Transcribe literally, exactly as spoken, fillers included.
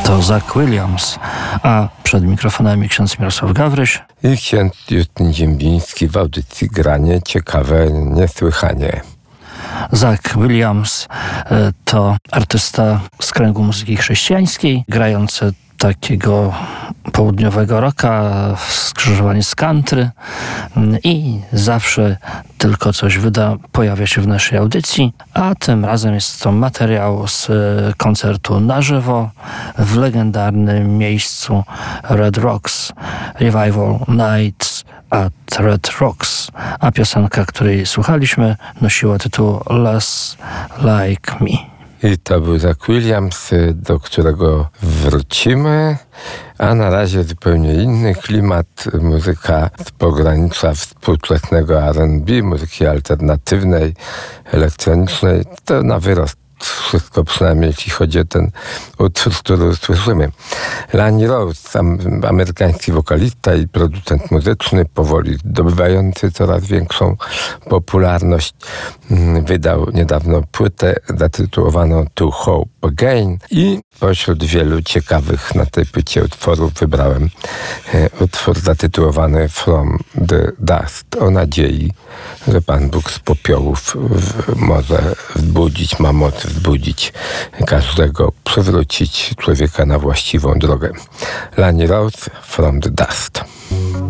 To Zach Williams, a przed mikrofonami ksiądz Mirosław Gawryś i ksiądz Justyn Ziembiński w audycji Granie ciekawe niesłychanie. Zach Williams to artysta z kręgu muzyki chrześcijańskiej, grający takiego południowego rocka, skrzyżowanie z country i zawsze tylko coś wyda, pojawia się w naszej audycji, a tym razem jest to materiał z koncertu na żywo w legendarnym miejscu Red Rocks, Revival Nights at Red Rocks, a piosenka, której słuchaliśmy, nosiła tytuł Less Like Me. I to był Zach Williams, do którego wrócimy, a na razie zupełnie inny klimat, muzyka z pogranicza współczesnego R and B, muzyki alternatywnej, elektronicznej, to na wyrost wszystko, przynajmniej jeśli chodzi o ten utwór, który słyszymy. Lani Rhodes, amerykański wokalista i producent muzyczny, powoli zdobywający coraz większą popularność, wydał niedawno płytę zatytułowaną To Hope Again i pośród wielu ciekawych na tej płycie utworów wybrałem utwór zatytułowany From the Dust, o nadziei, że Pan Bóg z popiołów może wzbudzić, ma moc wzbudzić każdego, przywrócić człowieka na właściwą drogę. Lani Rhodes, From the Dust.